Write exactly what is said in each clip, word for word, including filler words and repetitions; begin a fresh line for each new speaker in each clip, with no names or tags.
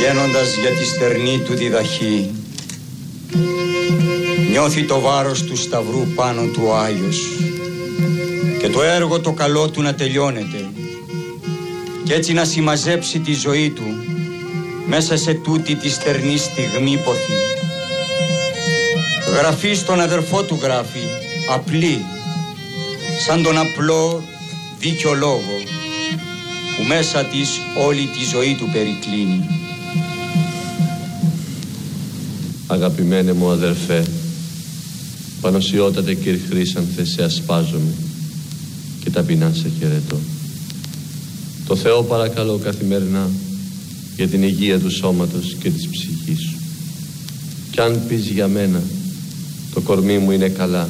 Πηγαίνοντας για τη στερνή του διδαχή, νιώθει το βάρος του σταυρού πάνω του ο Άγιος και το έργο το καλό του να τελειώνεται και έτσι να συμμαζέψει τη ζωή του μέσα σε τούτη τη στερνή στιγμή ποθή. Γραφή στον αδερφό του γράφει, απλή, σαν τον απλό δίκιο λόγο που μέσα της όλη τη ζωή του περικλίνει.
Αγαπημένε μου αδερφέ, πανωσιότατε Κυρ Χρήσανθε, σε ασπάζομαι και ταπεινά σε χαιρετώ. Το Θεό παρακαλώ καθημερινά για την υγεία του σώματος και της ψυχής σου. Κι αν πεις για μένα, το κορμί μου είναι καλά.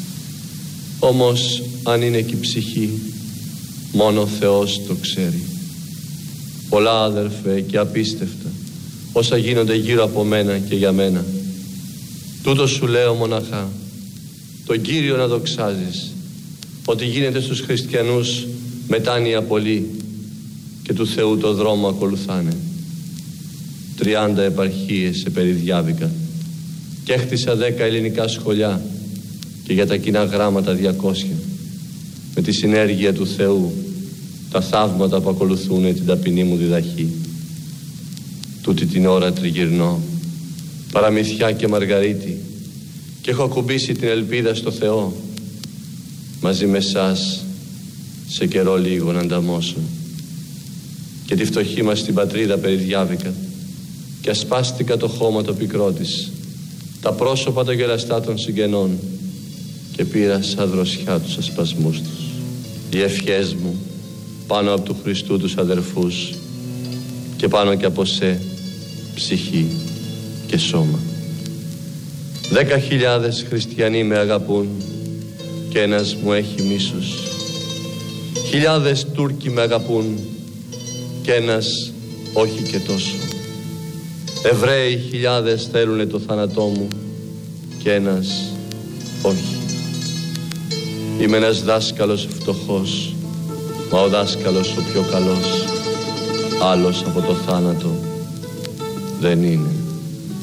Όμως αν είναι και η ψυχή, μόνο ο Θεός το ξέρει. Πολλά αδερφέ και απίστευτα όσα γίνονται γύρω από μένα και για μένα. Τούτο σου λέω μοναχά, τον Κύριο να δοξάζεις, ότι γίνεται στους χριστιανούς μετάνοια πολύ και του Θεού το δρόμο ακολουθάνε. Τριάντα επαρχίες σε περιδιάβηκα και έχτισα δέκα ελληνικά σχολιά και για τα κοινά γράμματα διακόσια. Με τη συνέργεια του Θεού τα θαύματα που ακολουθούν την ταπεινή μου διδαχή. Τούτη την ώρα τριγυρνώ παραμυθιά και Μαργαρίτη και έχω ακουμπήσει την ελπίδα στο Θεό μαζί με σας σε καιρό λίγο να ανταμώσω και τη φτωχή μας την πατρίδα περιδιάβηκα και ασπάστηκα το χώμα το πικρό της, τα πρόσωπα των γελαστά των συγγενών και πήρα σαν δροσιά τους ασπασμούς τους. Οι ευχές μου πάνω από του Χριστού τους αδερφούς και πάνω και από σε ψυχή και σώμα. Δέκα χιλιάδες χριστιανοί με αγαπούν και ένας μου έχει μίσος. Χιλιάδες Τούρκοι με αγαπούν και ένας όχι και τόσο. Εβραίοι χιλιάδες θέλουνε το θάνατό μου και ένας όχι. Είμαι ένας δάσκαλος φτωχός, μα ο δάσκαλος ο πιο καλός άλλος από το θάνατο δεν είναι.